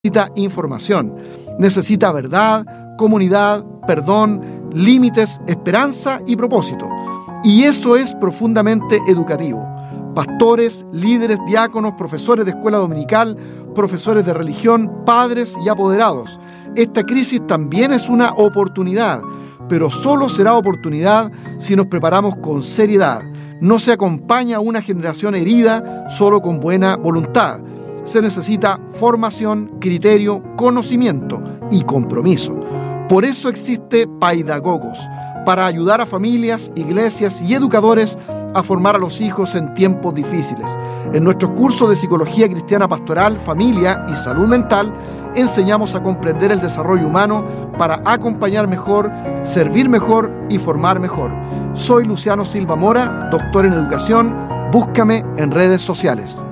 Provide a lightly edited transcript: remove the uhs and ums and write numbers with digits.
necesita información, necesita verdad, comunidad, perdón, límites, esperanza y propósito. Y eso es profundamente educativo. Pastores, líderes, diáconos, profesores de escuela dominical, profesores de religión, padres y apoderados. Esta crisis también es una oportunidad, pero solo será oportunidad si nos preparamos con seriedad. No se acompaña a una generación herida solo con buena voluntad. Se necesita formación, criterio, conocimiento y compromiso. Por eso existe Paidagogos, para ayudar a familias, iglesias y educadores a formar a los hijos en tiempos difíciles. En nuestros cursos de Psicología Cristiana Pastoral, Familia y Salud Mental, enseñamos a comprender el desarrollo humano para acompañar mejor, servir mejor y formar mejor. Soy Luciano Silva Mora, doctor en educación. Búscame en redes sociales.